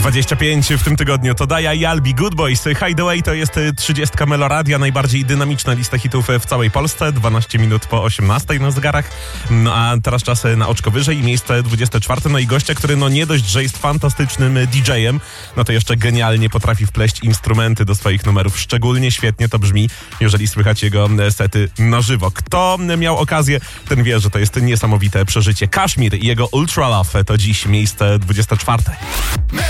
25 w tym tygodniu to Daja i Albi, Good Boys. Hideaway to jest 30 Meloradia, najbardziej dynamiczna lista hitów w całej Polsce. 12 minut po 18 na zegarach. No a teraz czas na oczko wyżej, miejsce 24. No i gościa, który nie dość, że jest fantastycznym DJ-em, no to jeszcze genialnie potrafi wpleść instrumenty do swoich numerów. Szczególnie świetnie to brzmi, jeżeli słychać jego sety na żywo. Kto miał okazję, ten wie, że to jest niesamowite przeżycie. Kashmir i jego Ultra Love to dziś miejsce 24.